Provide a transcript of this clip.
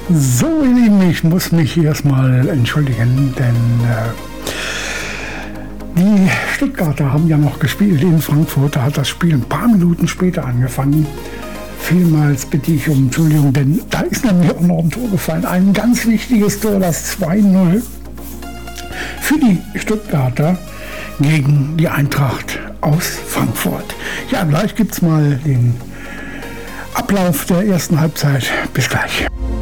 So, ihr Lieben, ich muss mich erstmal entschuldigen, denn die Stuttgarter haben ja noch gespielt in Frankfurt. Da hat das Spiel ein paar Minuten später angefangen. Vielmals bitte ich um Entschuldigung, denn da ist nämlich auch noch ein Tor gefallen. Ein ganz wichtiges Tor, das 2:0 für die Stuttgarter gegen die Eintracht aus Frankfurt. Ja, gleich gibt es mal den Ablauf der ersten Halbzeit. Bis gleich.